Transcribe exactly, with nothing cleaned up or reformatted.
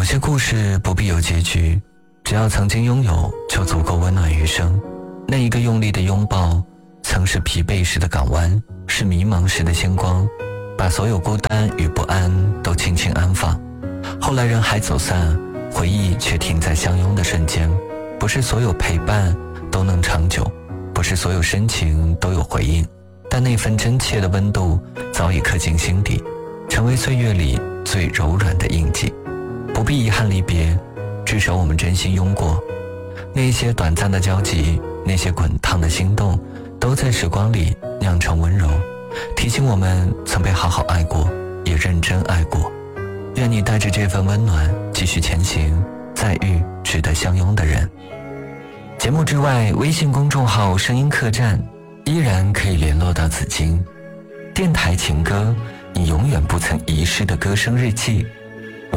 有些故事不必有结局，只要曾经拥有，就足够温暖余生。那一个用力的拥抱，曾是疲惫时的港湾，是迷茫时的星光，把所有孤单与不安都轻轻安放。后来人海走散，回忆却停在相拥的瞬间。不是所有陪伴都能长久，不是所有深情都有回应，但那份真切的温度早已刻进心底，成为岁月里最柔软的印记。不必遗憾离别，至少我们真心拥过。那些短暂的交集，那些滚烫的心动，都在时光里酿成温柔，提醒我们曾被好好爱过，也认真爱过。愿你带着这份温暖继续前行，再遇值得相拥的人。节目之外，微信公众号声音客栈依然可以联络到紫金。电台情歌，你永远不曾遗失的歌声日记，